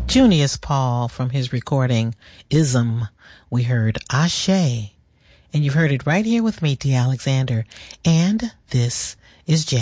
Junius Paul from his recording Ism. We heard Ashe. And you've heard it right here with me, T. Alexander. And this is Jazz.